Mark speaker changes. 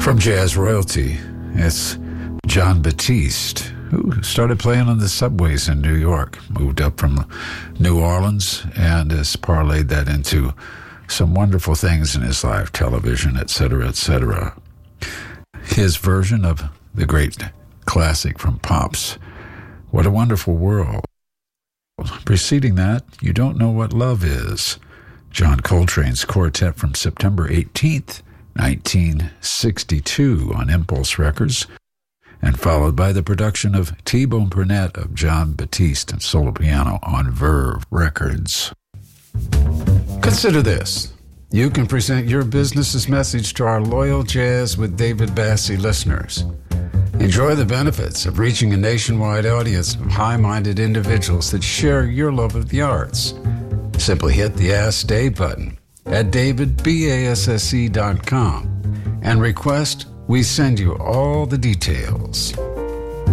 Speaker 1: From Jazz Royalty, it's Jon Batiste, who started playing on the subways in New York, moved up from New Orleans, and has parlayed that into some wonderful things in his life, television, etc., etc. His version of the great classic from Pops, What a Wonderful World. Preceding that, You Don't Know What Love Is, John Coltrane's quartet from September 18th, 1962 on Impulse Records, and followed by the production of T-Bone Burnett of Jon Batiste and solo piano on Verve Records. Consider this. You can present your business's message to our loyal Jazz with David Bassie listeners. Enjoy the benefits of reaching a nationwide audience of high-minded individuals that share your love of the arts. Simply hit the Ask Dave button at davidbasse.com and request we send you all the details.